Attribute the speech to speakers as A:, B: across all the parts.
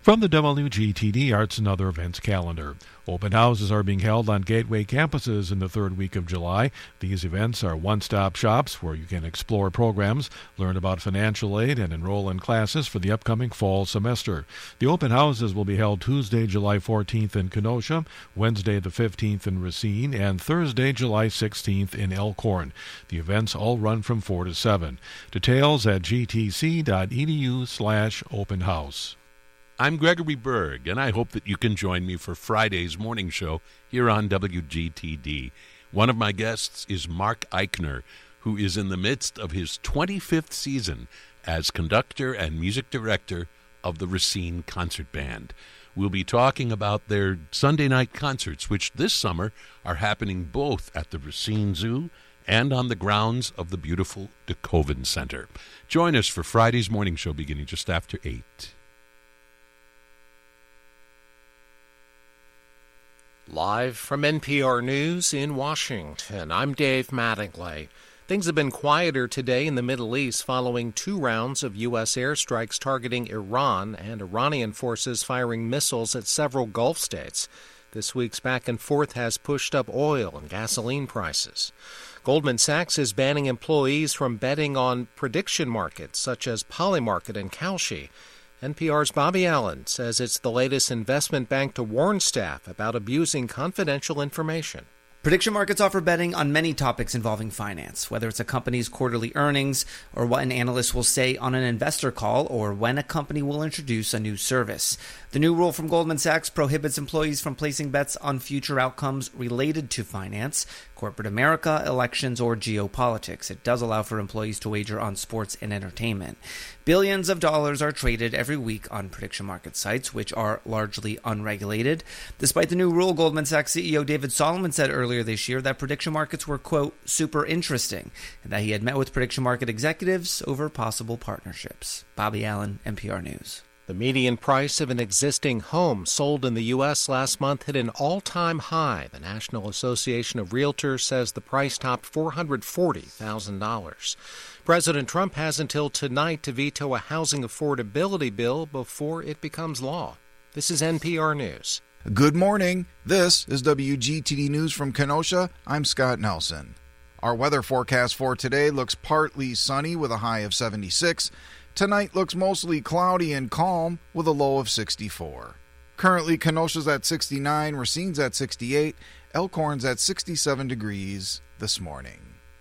A: From the WGTD Arts and Other Events calendar. Open houses are being held on Gateway campuses in the third week of July. These events are one-stop shops where you can explore programs, learn about financial aid, and enroll in classes for the upcoming fall semester. The open houses will be held Tuesday, July 14th in Kenosha, Wednesday the 15th in Racine, and Thursday, July 16th in Elkhorn. The events all run from 4 to 7. Details at gtc.edu/openhouse.
B: I'm Gregory Berg, and I hope that you can join me for Friday's morning show here on WGTD. One of my guests is Mark Eichner, who is in the midst of his 25th season as conductor and music director of the Racine Concert Band. We'll be talking about their Sunday night concerts, which this summer are happening both at the Racine Zoo and on the grounds of the beautiful DeKoven Center. Join us for Friday's morning show beginning just after 8.
C: Live from NPR News in Washington, I'm Dave Mattingly. Things have been quieter today in the Middle East following 2 rounds of U.S. airstrikes targeting Iran and Iranian forces firing missiles at several Gulf states. This week's back and forth has pushed up oil and gasoline prices. Goldman Sachs is banning employees from betting on prediction markets such as Polymarket and Kalshi. NPR's Bobby Allen says it's the latest investment bank to warn staff about abusing confidential information.
D: Prediction markets offer betting on many topics involving finance, whether it's a company's quarterly earnings, or what an analyst will say on an investor call, or when a company will introduce a new service. The new rule from Goldman Sachs prohibits employees from placing bets on future outcomes related to finance, corporate America, elections, or geopolitics. It does allow for employees to wager on sports and entertainment. Billions of dollars are traded every week on prediction market sites, which are largely unregulated. Despite the new rule, Goldman Sachs CEO David Solomon said earlier this year that prediction markets were, quote, super interesting, and that he had met with prediction market executives over possible partnerships. Bobby Allen, NPR News.
C: The median price of an existing home sold in the U.S. last month hit an all-time high. The National Association of Realtors says the price topped $440,000. President Trump has until tonight to veto a housing affordability bill before it becomes law. This is NPR News.
E: Good morning. This is WGTD News from Kenosha. I'm Scott Nelson. Our weather forecast for today looks partly sunny with a high of 76. Tonight looks mostly cloudy and calm with a low of 64. Currently, Kenosha's at 69, Racine's at 68, Elkhorn's at 67 degrees this morning.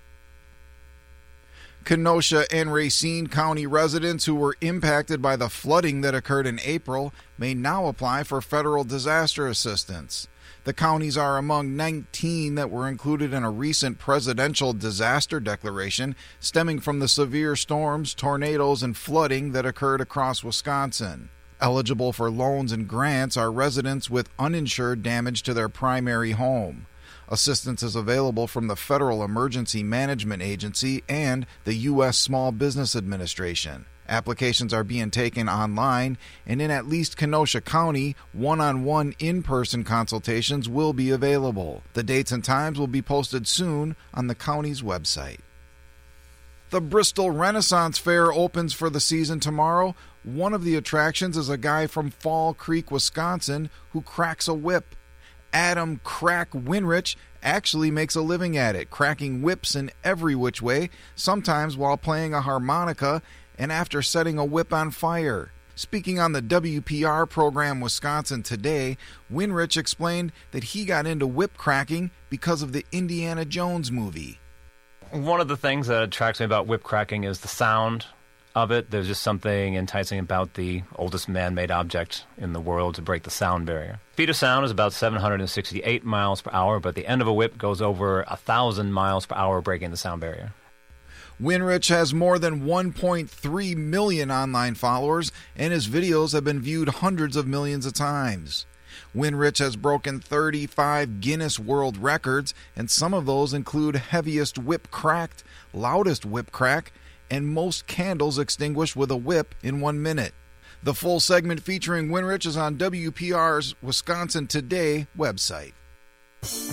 E: Kenosha and Racine County residents who were impacted by the flooding that occurred in April may now apply for federal disaster assistance. The counties are among 19 that were included in a recent presidential disaster declaration stemming from the severe storms, tornadoes, and flooding that occurred across Wisconsin. Eligible for loans and grants are residents with uninsured damage to their primary home. Assistance is available from the Federal Emergency Management Agency and the U.S. Small Business Administration. Applications are being taken online, and in at least Kenosha County, one-on-one in-person consultations will be available. The dates and times will be posted soon on the county's website. The Bristol Renaissance Fair opens for the season tomorrow. One of the attractions is a guy from Fall Creek, Wisconsin, who cracks a whip. Adam Crack Winrich actually makes a living at it, cracking whips in every which way, sometimes while playing a harmonica and after setting a whip on fire. Speaking on the WPR program Wisconsin Today, Winrich explained that he got into whip cracking because of the Indiana Jones movie.
F: One of the things that attracts me about whip cracking is the sound of it. There's just something enticing about the oldest man-made object in the world to break the sound barrier. Speed of sound is about 768 miles per hour, but the end of a whip goes over 1,000 miles per hour, breaking the sound barrier.
E: Winrich has more than 1.3 million online followers, and his videos have been viewed hundreds of millions of times. Winrich has broken 35 Guinness World Records, and some of those include heaviest whip cracked, loudest whip crack, and most candles extinguished with a whip in 1 minute. The full segment featuring Winrich is on WPR's Wisconsin Today website.